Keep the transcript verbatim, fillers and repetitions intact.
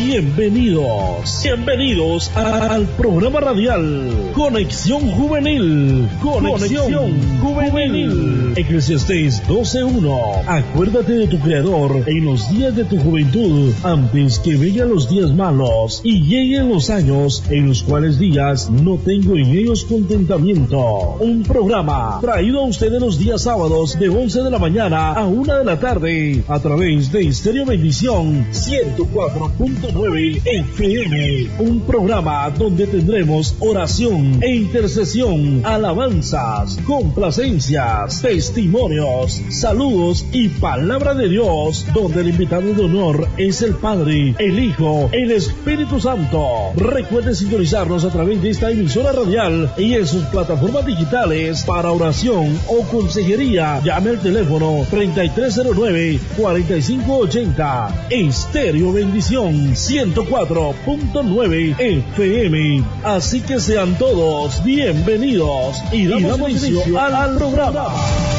Bienvenidos, bienvenidos al programa radial Conexión Juvenil, Conexión, Conexión Juvenil. Eclesiastés doce uno. Acuérdate de tu Creador en los días de tu juventud, antes que vengan los días malos y lleguen los años en los cuales digas, no tengo en ellos contentamiento. Un programa traído a ustedes los días sábados de once de la mañana a una de la tarde a través de Estéreo Bendición ciento cuatro punto nueve F M. Un programa donde tendremos oración e intercesión, alabanzas, complacencias, testimonios, saludos y palabra de Dios, donde el invitado de honor es el Padre, el Hijo, el Espíritu Santo. Recuerde sintonizarnos a través de esta emisora radial y en sus plataformas digitales para oración o consejería. Llame al teléfono treinta y tres cero nueve, cuarenta y cinco ochenta. Estéreo Bendición ciento cuatro punto nueve F M. Así que sean todos bienvenidos y damos, y damos inicio, inicio al, al programa.